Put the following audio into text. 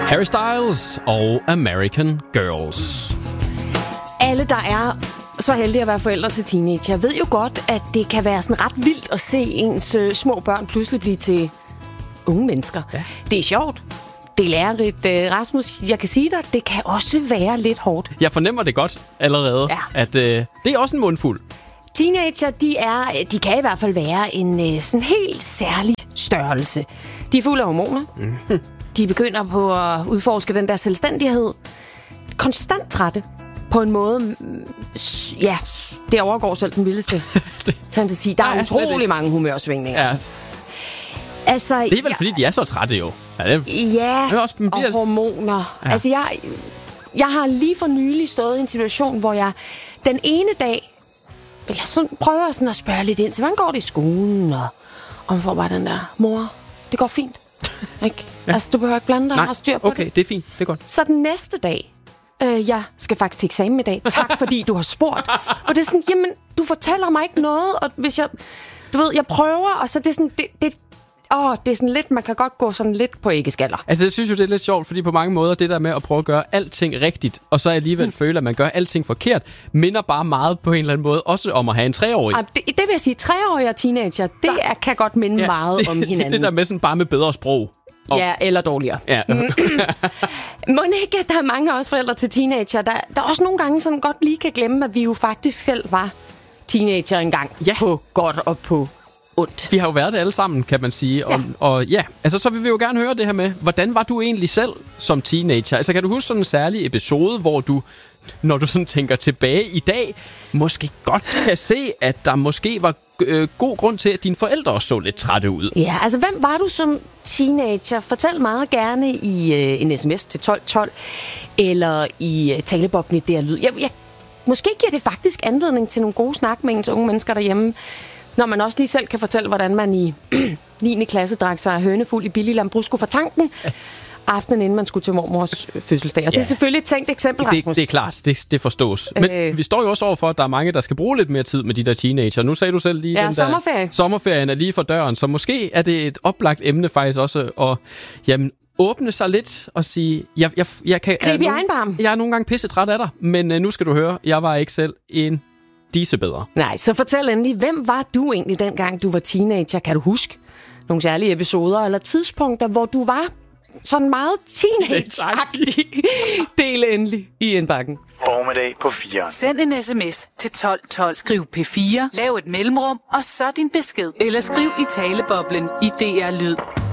Harry Styles og American Girls. Alle, der er så heldige at være forældre til teenager, ved jo godt, at det kan være sådan ret vildt at se ens små børn pludselig blive til unge mennesker. Ja. Det er sjovt. Det er lærerigt. Rasmus, jeg kan sige dig, det kan også være lidt hårdt. Jeg fornemmer det godt allerede, at det er også en mundfuld. Teenager, de kan i hvert fald være en sådan helt særlig størrelse. De er fulde af hormoner. Mm. De begynder på at udforske den der selvstændighed. Konstant trætte. På en måde, ja, det overgår selv den vildeste fantasi. Der er utrolig mange humørsvingninger. Ja. Altså, det er vel fordi, de er så trætte jo. Og hormoner. Ja. Altså, jeg har lige for nylig stået i en situation, hvor jeg den ene dag prøver sådan at spørge lidt ind til, hvordan går det i skolen? Og man får bare den der, mor, det går fint. Ikke? Ja. Altså, du behøver ikke blande dig og have styr på det. Det er fint. Det er godt. Så den næste dag, jeg skal faktisk til eksamen i dag. Tak, fordi du har spurgt. Og det er sådan, jamen, du fortæller mig ikke noget, og hvis jeg, jeg prøver, og så det er sådan, det er sådan lidt, man kan godt gå sådan lidt på æggeskaller. Altså, jeg synes jo, det er lidt sjovt, fordi på mange måder, det der med at prøve at gøre alting rigtigt, og så alligevel føle, at man gør alting forkert, minder bare meget på en eller anden måde, også om at have en 3-årig. Det vil jeg sige, 3-årige og teenager, kan godt minde meget om hinanden. Det der med sådan bare med bedre sprog. Ja, eller dårligere. Ja. Må ikke, at der er mange også forældre til teenager, der også nogle gange sådan godt lige kan glemme, at vi jo faktisk selv var teenager engang. Ja. På godt og på ondt. Vi har jo været det alle sammen, kan man sige. Og altså så vil vi jo gerne høre det her med, hvordan var du egentlig selv som teenager? Altså kan du huske sådan en særlig episode, hvor du, når du sådan tænker tilbage i dag, måske godt kan se, at der måske var god grund til, at dine forældre så lidt trætte ud? Ja, altså hvem var du som teenager? Fortæl meget gerne i en sms til 1212, eller i talebobben i DR Lyd. Måske giver det faktisk anledning til nogle gode snak med ens unge mennesker derhjemme, når man også lige selv kan fortælle, hvordan man i 9. klasse drak sig hønefuld i billig lambrusco fra tanken, aftenen inden man skulle til mormors fødselsdag. Og det er selvfølgelig et tænkt eksempel, Rasmus. Det er klart, det forstås. Men vi står jo også overfor, at der er mange, der skal bruge lidt mere tid med de der teenager. Nu sagde du selv lige, den sommerferie. Sommerferien er lige for døren, så måske er det et oplagt emne faktisk også at åbne sig lidt og sige, jeg kan... Grib i egen barm. Jeg er nogle gange pissetræt af dig, men nu skal du høre, jeg var ikke selv en disse bedre. Nej, så fortæl endelig, hvem var du egentlig dengang, du var teenager? Kan du huske nogle særlige episoder eller tidspunkter, hvor du var sådan meget teenage-agtig? Del endelig i indbakken. Formiddag på 4. Send en sms til 1212. Skriv P4, lav et mellemrum, og så din besked. Eller skriv i taleboblen i DR Lyd.